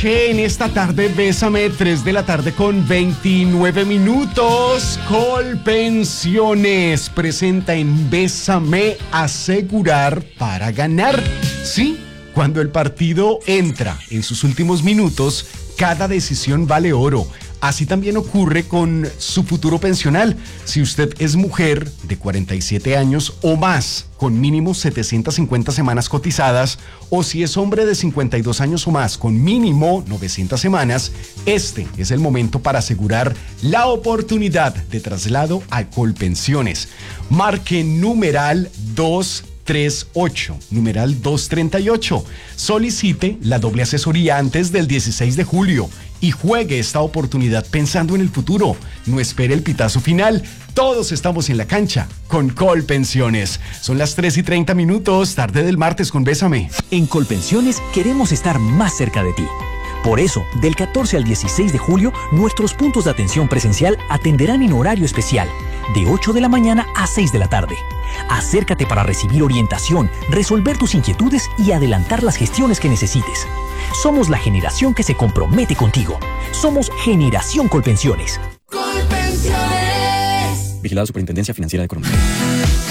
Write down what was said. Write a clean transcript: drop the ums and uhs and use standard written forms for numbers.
noche, en esta tarde, Bésame, 3 de la tarde con 29 minutos. Colpensiones presenta en Bésame asegurar para ganar. Sí, cuando el partido entra en sus últimos minutos, cada decisión vale oro. Así también ocurre con su futuro pensional. Si usted es mujer de 47 años o más, con mínimo 750 semanas cotizadas, o si es hombre de 52 años o más, con mínimo 900 semanas, este es el momento para asegurar la oportunidad de traslado a Colpensiones. Marque numeral 238, numeral 238. Solicite la doble asesoría antes del 16 de julio y juegue esta oportunidad pensando en el futuro. No espere el pitazo final. Todos estamos en la cancha con Colpensiones. Son las 3:30 minutos, tarde del martes con Bésame. En Colpensiones queremos estar más cerca de ti. Por eso, del 14 al 16 de julio, nuestros puntos de atención presencial atenderán en horario especial, de 8 de la mañana a 6 de la tarde. Acércate para recibir orientación, resolver tus inquietudes y adelantar las gestiones que necesites. Somos la generación que se compromete contigo. Somos Generación Colpensiones. Colpensiones. Vigilado Superintendencia Financiera de Colombia.